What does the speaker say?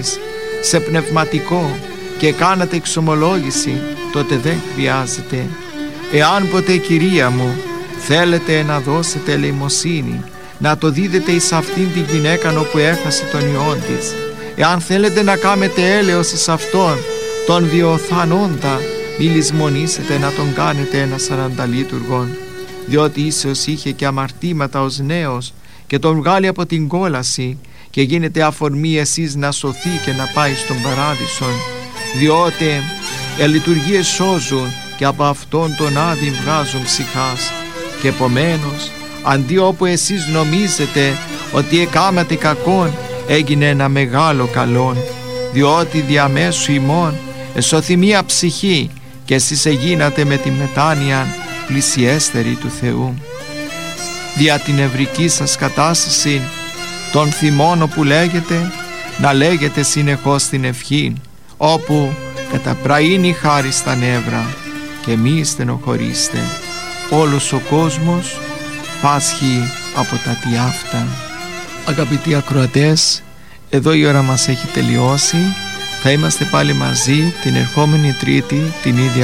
σε πνευματικό και κάνατε εξομολόγηση, τότε δεν χρειάζεται. Εάν ποτέ, Κυρία μου, θέλετε να δώσετε ελεημοσύνη, να το δίδετε εις αυτήν την γυναίκα όπου έχασε τον ιόν της. Εάν θέλετε να κάνετε έλεος εις αυτόν τον διοθανόντα, μη λησμονήσετε να τον κάνετε ένα 40λίτουργον, διότι ίσως είχε και αμαρτήματα ως νέος και τον βγάλει από την κόλαση και γίνεται αφορμή εσείς να σωθεί και να πάει στον παράδεισον, διότι οι λειτουργίες σώζουν και από αυτόν τον άδειν βγάζουν ψυχάς. Και επομένως, αντί όπου εσείς νομίζετε ότι εκάματε κακόν, έγινε ένα μεγάλο καλόν, διότι διαμέσου ημών εσώθη μία ψυχή και εσείς εγίνατε με τη μετάνοια πλησιέστερη του Θεού. Δια την ευρική σας κατάσταση των θυμών όπου λέγεται, να λέγετε συνεχώς την ευχή, όπου καταπραίνει χάρη στα νεύρα, και μη στενοχωρήστε. Όλος ο κόσμος πάσχει από τα τι αυτά. Αγαπητοί ακροατές, εδώ η ώρα μας έχει τελειώσει. Θα είμαστε πάλι μαζί την ερχόμενη Τρίτη την ίδια